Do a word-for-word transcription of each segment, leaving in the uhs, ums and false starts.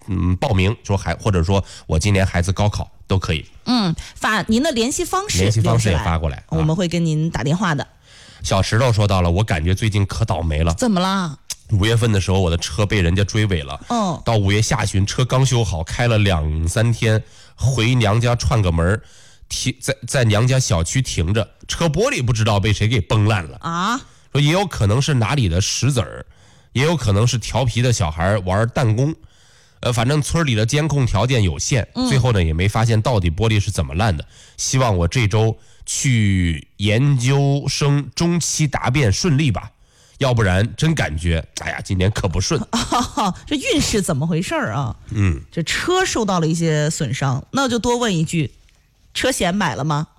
嗯报名，说孩或者说我今年孩子高考都可以。 嗯，发您的联系方式， 联系方式也发过来，啊、 我们会跟您打电话的。 小石头说到了，我感觉最近可倒霉了。 怎么啦？ 五月份的时候，我的车被人家追尾了。 嗯， 到五月下旬，车刚修好，开了两三天，回娘家串个门，停在在娘家小区停着，车玻璃不知道被谁给崩烂了啊！ 说也有可能是哪里的石子儿，也有可能是调皮的小孩玩弹弓。呃，反正村里的监控条件有限， 嗯、 最后呢也没发现到底玻璃是怎么烂的。希望我这周去研究生中期答辩顺利吧，要不然真感觉，哎呀，今年可不顺。 啊、这运势怎么回事啊？ 嗯， 这车受到了一些损伤，那就多问一句，车险买了吗？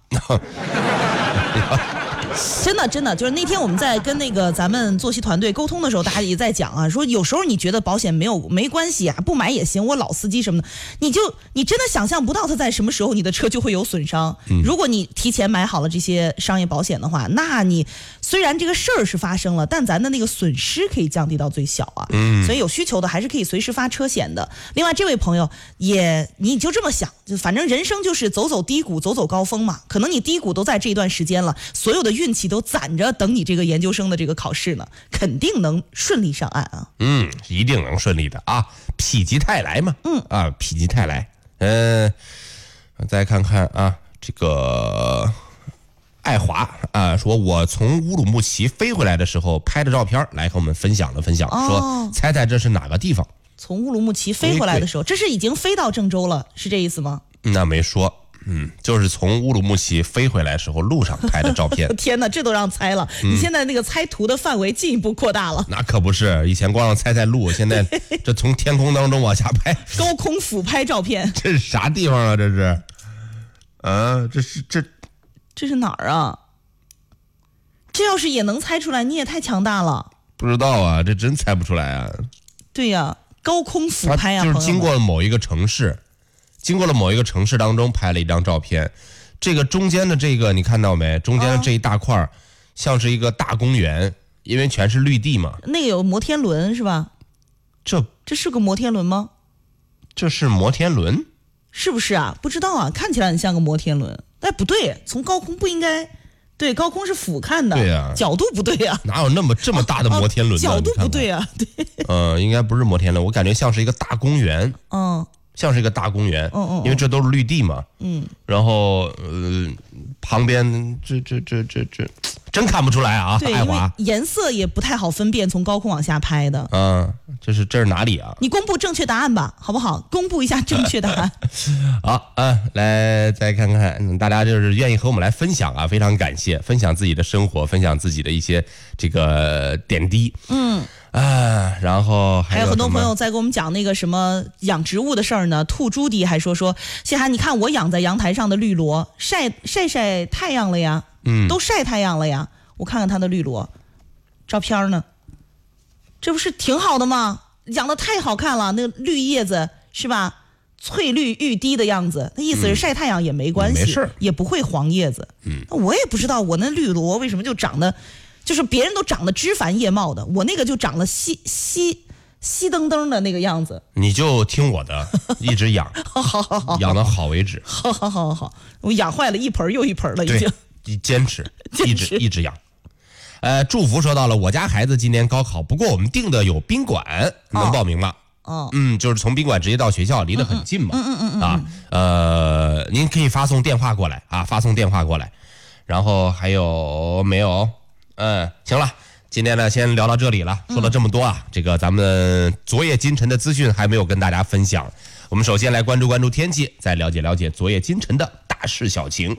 真的真的就是那天我们在跟那个咱们作息团队沟通的时候，大家也在讲啊，说有时候你觉得保险没有没关系啊，不买也行，我老司机什么的，你就你真的想象不到它在什么时候你的车就会有损伤。嗯、如果你提前买好了这些商业保险的话，那你虽然这个事儿是发生了，但咱的那个损失可以降低到最小啊。嗯，所以有需求的还是可以随时发车险的。另外这位朋友也你就这么想，就反正人生就是走走低谷，走走高峰嘛。可能你低谷都在这段时间了，所有的运气都攒着等你这个研究生的这个考试呢，肯定能顺利上岸啊。 嗯，一定能顺利的啊，否极泰来嘛。 嗯啊，否极泰来。嗯、呃，再看看啊，这个爱华啊，说我从乌鲁木齐飞回来的时候拍的照片，来和我们分享了分享， 哦、 说猜猜这是哪个地方？ 从乌鲁木齐飞回来的时候，这是已经飞到郑州了，是这意思吗？ 那没说。嗯，就是从乌鲁木齐飞回来时候路上拍的照片。 天哪，这都让猜了！嗯、你现在那个猜图的范围进一步扩大了。 那可不是，以前光让猜猜路，现在这从天空当中往下拍， 高空俯拍照片。 这是啥地方啊？这是？啊，这是这这是哪儿啊？这要是也能猜出来，你也太强大了。 不知道啊，这真猜不出来啊。 对呀、啊，高空俯拍啊， 就是经过了某一个城市。经过了某一个城市当中拍了一张照片，这个中间的这个你看到没？中间的这一大块、哦、像是一个大公园，因为全是绿地嘛。 那个有摩天轮是吧？ 这这是个摩天轮吗？ 这是摩天轮？ 是不是啊？不知道啊，看起来很像个摩天轮。哎，不对，从高空不应该，对，高空是俯看的， 对呀、啊， 角度不对呀、啊。 哪有那么这么大的摩天轮呢、 啊啊？角度不对啊，对。 呃，应该不是摩天轮，我感觉像是一个大公园。 嗯。 像是一个大公园， 嗯嗯， 因为这都是绿地嘛， 嗯， 然后呃旁边这这这这这真看不出来啊， 对， 爱华颜色也不太好分辨，从高空往下拍的， 嗯，这是这是哪里啊？ 你公布正确答案吧，好不好？公布一下正确答案。 好，嗯，来再看看，大家就是愿意和我们来分享啊，非常感谢，分享自己的生活，分享自己的一些这个点滴， 嗯。 啊，然后还有, 还有很多朋友在给我们讲那个什么养植物的事儿呢。兔朱迪还说说，谢涵，你看我养在阳台上的绿萝，晒晒晒太阳了呀， 嗯， 都晒太阳了呀。我看看它的绿萝照片呢，这不是挺好的吗？养的太好看了，那个绿叶子是吧？翠绿欲滴的样子，那意思是晒太阳也没关系， 嗯、没事， 也不会黄叶子。 嗯， 那我也不知道我那绿萝为什么就长得。就是别人都长得枝繁叶茂的，我那个就长得稀稀稀登登的那个样子。 你就听我的，一直养， 好好好好， 养到好为止。 好好好好，我养坏了一盆又一盆了，已经。 对，坚持，一直一直养。呃，祝福说到了，我家孩子今年高考，不过我们订的有宾馆，能报名吗？ 哦， 嗯，就是从宾馆直接到学校，离得很近嘛。 嗯嗯嗯嗯啊，呃，您可以发送电话过来啊，发送电话过来。然后还有没有？嗯，行了，今天呢先聊到这里了。说了这么多啊，嗯、这个咱们昨夜今晨的资讯还没有跟大家分享。我们首先来关注关注天气，再了解了解昨夜今晨的大事小情。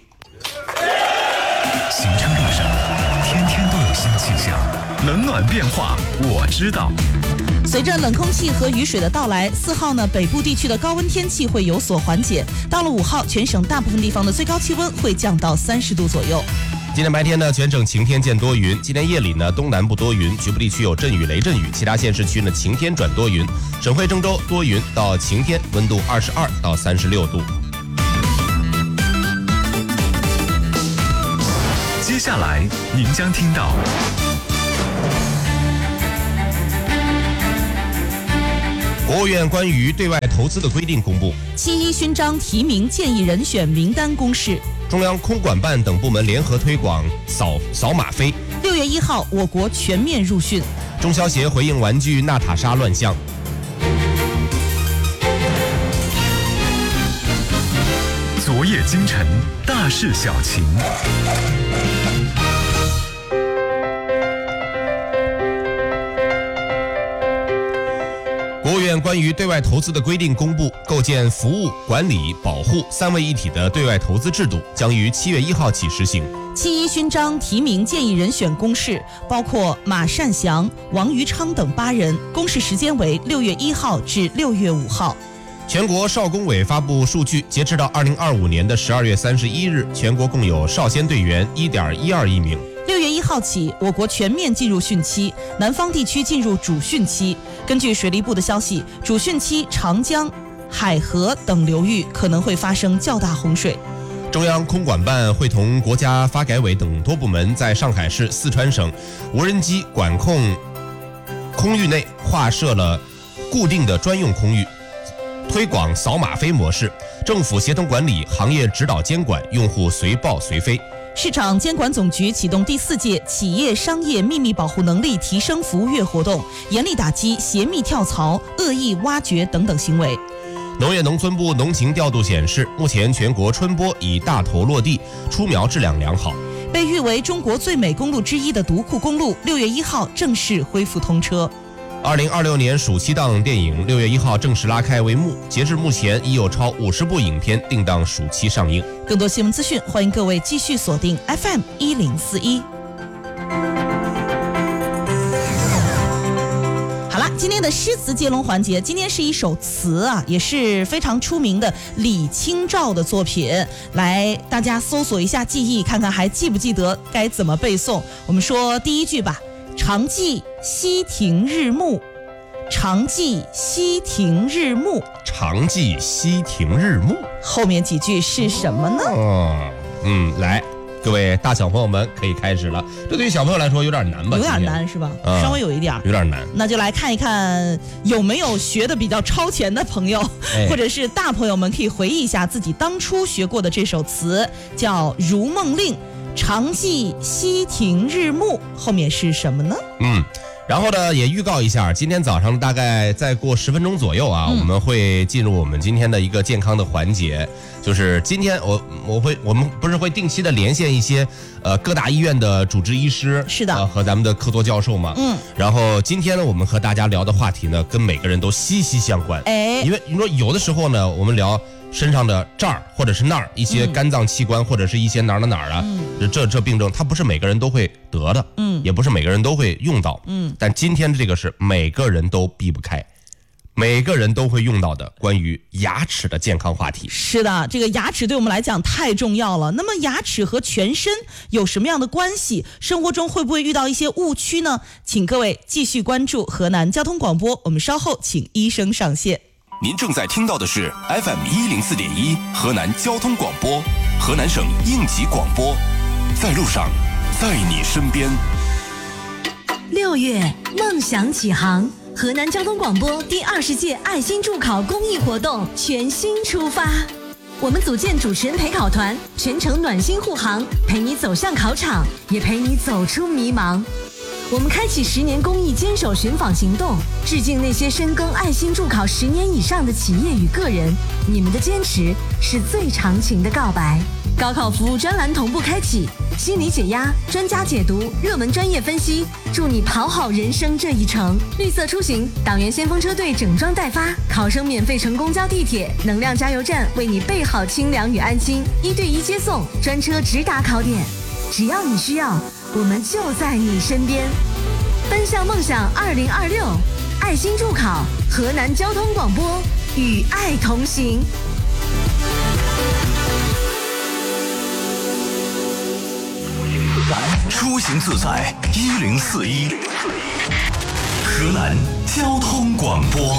行车路上，天天都有新气象，冷暖变化我知道。 随着冷空气和雨水的到来，四号呢，北部地区的高温天气会有所缓解。到了五号，全省大部分地方的最高气温会降到三十度左右。 今天白天呢，全省晴天见多云。今天夜里呢，东南部多云，局部地区有阵雨、雷阵雨，其他县市区呢晴天转多云。省会郑州多云到晴天，温度二十二到三十六度。 接下来您将听到。 国务院关于对外投资的规定公布， 七一勋章提名建议人选名单公示， 中央空管办等部门联合推广扫扫码飞。 六月一号，我国全面入汛。 中消协回应玩具娜塔莎乱象。 昨夜今晨，大事小情。 国务院关于对外投资的规定公布，构建服务、管理、保护三位一体的对外投资制度将于七月一号起实行。 七一勋章提名建议人选公示包括马善祥、王于昌等八人，公示时间为六月一号至六月五号。 全国少工委发布数据，截至到二零二五年的十二月三十一日，全国共有少先队员一点一二亿名。 六月一号起，我国全面进入汛期，南方地区进入主汛期。根据水利部的消息，主汛期长江、海河等流域可能会发生较大洪水。 中央空管办会同国家发改委等多部门，在上海市、四川省无人机管控空域内划设了固定的专用空域，推广扫码飞模式，政府协同管理，行业指导监管，用户随报随飞。 市场监管总局启动第四届企业商业秘密保护能力提升服务月活动，严厉打击泄密跳槽、恶意挖掘等等行为。 农业农村部农情调度显示，目前全国春播已大头落地，出苗质量良好。 被誉为中国最美公路之一的独库公路，六月一号正式恢复通车。 二零二六年暑期档电影六月一号正式拉开帷幕，截至目前已有超五十部影片定档暑期上映。 更多新闻资讯，欢迎各位继续锁定 F M 一零四一。好了，今天的诗词接龙环节，今天是一首词啊，也是非常出名的李清照的作品。来，大家搜索一下记忆，看看还记不记得该怎么背诵。我们说第一句吧。常记溪亭日暮，常记溪亭日暮， 常记溪亭日暮。 后面几句是什么呢？ 哦，嗯，来，各位大小朋友们可以开始了。这对于小朋友来说有点难吧？ 有点难是吧？嗯、稍微有一点， 有点难。 那就来看一看有没有学的比较超前的朋友，哎、或者是大朋友们可以回忆一下自己当初学过的这首词，叫《如梦令》。常记溪亭日暮，后面是什么呢？嗯， 然后呢，也预告一下，今天早上大概再过十分钟左右啊，嗯、我们会进入我们今天的一个健康的环节。就是今天我我会我们不是会定期的连线一些呃各大医院的主治医师， 是的， 呃、和咱们的客座教授嘛。嗯。然后今天呢，我们和大家聊的话题呢，跟每个人都息息相关。哎，因为你说有的时候呢，我们聊身上的这儿或者是那儿一些肝脏器官、嗯、或者是一些哪儿哪哪儿啊，嗯、这这病症它不是每个人都会得的，嗯，也不是每个人都会用到，嗯，但今天这个是每个人都避不开。每个人都会用到的关于牙齿的健康话题。 是的，这个牙齿对我们来讲太重要了。那么牙齿和全身有什么样的关系？生活中会不会遇到一些误区呢？请各位继续关注河南交通广播，我们稍后请医生上线。 您正在听到的是 F M 一零四点一河南交通广播，河南省应急广播，在路上，在你身边。 六月，梦想起航。河南交通广播第二十届爱心助考公益活动全新出发，我们组建主持人陪考团，全程暖心护航，陪你走向考场，也陪你走出迷茫。我们开启十年公益坚守寻访行动，致敬那些深耕爱心助考十年以上的企业与个人，你们的坚持是最长情的告白。高考服务专栏同步开启，心理解压、专家解读、热门专业分析，祝你跑好人生这一程。绿色出行，党员先锋车队整装待发，考生免费乘公交地铁，能量加油站为你备好清凉与安心，一对一接送，专车直达考点。只要你需要，我们就在你身边。奔向梦想二零二六，爱心助考，河南交通广播，与爱同行。 出行自在一零四一，河南交通广播。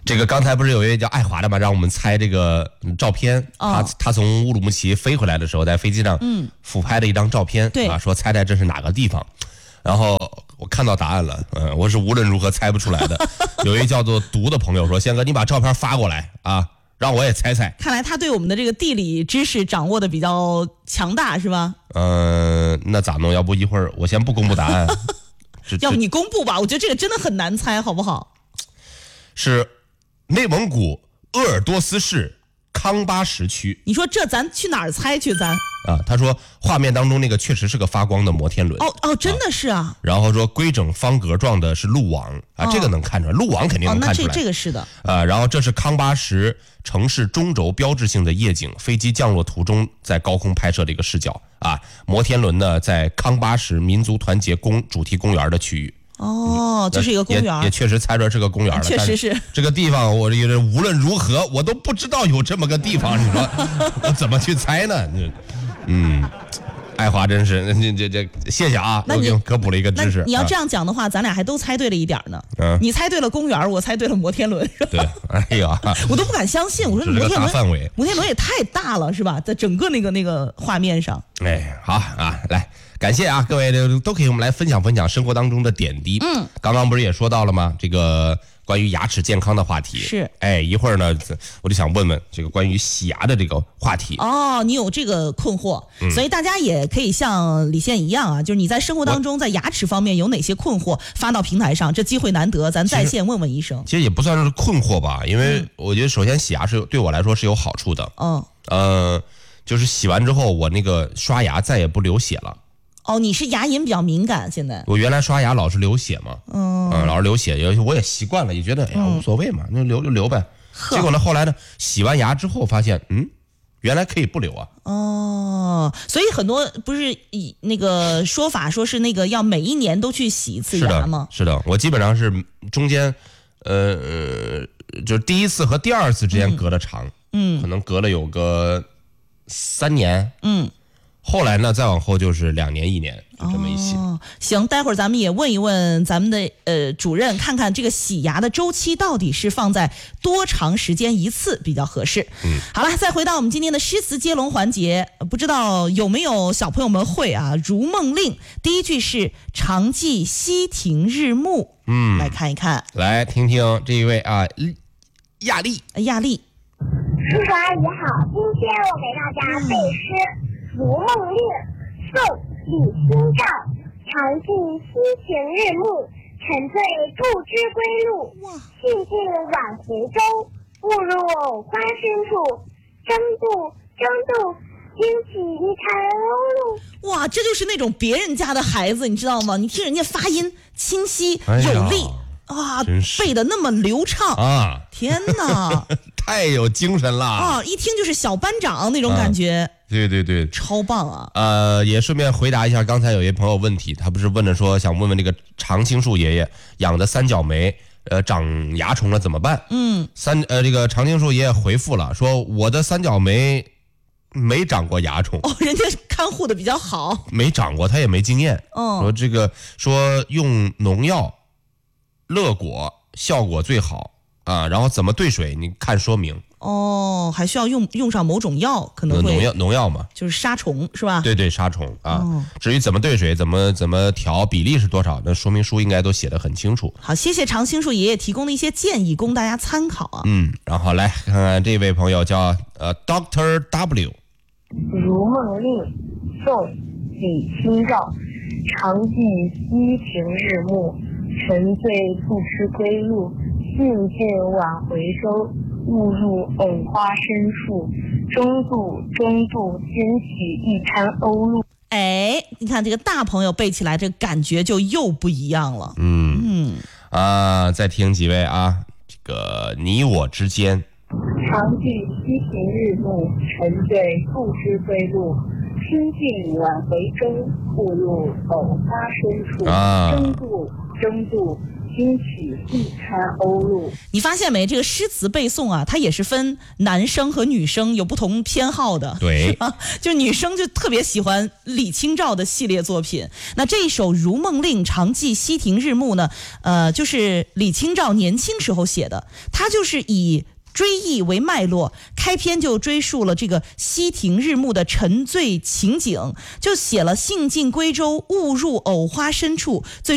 这个刚才不是有一位叫爱华的吗？让我们猜这个照片。 哦、 他他从乌鲁木齐飞回来的时候，在飞机上嗯俯拍了一张照片， 对啊，说猜猜这是哪个地方。然后我看到答案了，嗯，我是无论如何猜不出来的。有一叫做读的朋友说：“宪哥，你把照片发过来啊，让我也猜猜。” 看来他对我们的这个地理知识掌握的比较强大，是吧？ 嗯、呃，那咋弄？要不一会儿我先不公布答案， 要不你公布吧？我觉得这个真的很难猜，好不好？ 是内蒙古鄂尔多斯市康巴什区。 你说这咱去哪儿猜去？咱啊，他说画面当中那个确实是个发光的摩天轮。 哦哦，真的是啊。啊然后说规整方格状的是路网啊，哦、这个能看出来，路网肯定能看出来。 哦、那这这个是的。 啊，然后这是康巴什城市中轴标志性的夜景，飞机降落途中在高空拍摄的一个视角啊。摩天轮呢在康巴什民族团结公主题公园的区域。 哦，就是一个公园， 也, 也确实猜出来是个公园了。 确实是这个地方，我这个无论如何我都不知道有这么个地方，你说我怎么去猜呢？嗯，爱华真是，这这这，谢谢啊， 那你科普了一个知识。 你要这样讲的话，啊、咱俩还都猜对了一点呢。嗯，你猜对了公园，我猜对了摩天轮。 对，哎呀， 我都不敢相信，我说摩天轮范围， 摩天轮也太大了，是吧？在整个那个那个画面上。 哎，好啊，来。感谢啊，各位都可以我们来分享分享生活当中的点滴。嗯，刚刚不是也说到了吗？这个关于牙齿健康的话题是。 哎，一会儿呢，我就想问问这个关于洗牙的这个话题。 哦，你有这个困惑，嗯、所以大家也可以像李现一样啊，就是你在生活当中在牙齿方面有哪些困惑，发到平台上，这机会难得，咱在线问问医生。 其实也不算是困惑吧，因为我觉得首先洗牙是对我来说是有好处的。 嗯， 呃，就是洗完之后我那个刷牙再也不流血了。 哦，你是牙龈比较敏感，现在我原来刷牙老是流血嘛，嗯，嗯老是流血，有我也习惯了，也觉得哎呀无所谓嘛，那流就流呗。结果呢，后来呢，洗完牙之后发现，嗯，原来可以不流啊。 哦，所以很多不是以那个说法，说是那个要每一年都去洗一次牙吗？ 是的，是的，我基本上是中间，呃，就是第一次和第二次之间隔得长，嗯，可能隔了有个三年， 嗯。 后来呢，再往后就是两年一年，就这么一洗。 哦，行，待会儿咱们也问一问咱们的呃主任，看看这个洗牙的周期到底是放在多长时间一次比较合适。嗯，好了，再回到我们今天的诗词接龙环节，不知道有没有小朋友们会啊？《如梦令》第一句是“常记溪亭日暮”，嗯，来看一看， 来听听这一位啊，亚丽， 亚丽， 叔叔阿姨好，今天我给大家背诗。《如梦令》宋·李清照，常记溪亭日暮，沉醉不知归路。兴尽晚回舟，误入藕花深处。争渡，争渡，惊起一滩鸥鹭。 哇，这就是那种别人家的孩子，你知道吗？你听人家发音清晰有力。哎啊，背的那么流畅啊！天哪， 太有精神了啊！一听就是小班长那种感觉。 啊、对对对， 超棒啊！ 呃，也顺便回答一下刚才有一朋友问题，他不是问着说想问问这个常青树爷爷养的三角梅，呃，长蚜虫了怎么办？嗯，三呃，这个常青树爷爷回复了，说我的三角梅没长过蚜虫。 哦，人家看护的比较好， 没长过，他也没经验。哦，说这个说用农药。乐果效果最好啊，然后怎么兑水？你看说明哦，还需要用用上某种药，可能会农药农药嘛， 就是杀虫是吧？ 对对，杀虫啊。哦、至于怎么兑水，怎么怎么调，比例是多少，那说明书应该都写得很清楚。 好，谢谢常青树爷爷提供的一些建议，供大家参考啊。 嗯，然后来看看这位朋友叫呃 Doctor W。 如梦令，宋·李清照，常记溪亭日暮。沉醉不知归路，兴尽晚回舟。误入藕花深处，争渡，争渡，惊起一滩鸥鹭。 哎，你看这个大朋友背起来，这感觉就又不一样了。 嗯嗯啊，再听几位啊，这个你我之间。 常记溪亭日暮，沉醉不知归路。兴尽晚回舟，误入藕花深处。啊，争渡。争渡，惊新曲一川鸥鹭。 你发现没？这个诗词背诵啊，它也是分男生和女生有不同偏好的。 对， 啊，就女生就特别喜欢李清照的系列作品。那这一首《如梦令·常记溪亭日暮》呢，呃，就是李清照年轻时候写的，它就是以追忆为脉络，开篇就追溯了这个溪亭日暮的沉醉情景，就写了兴尽归舟，误入藕花深处，最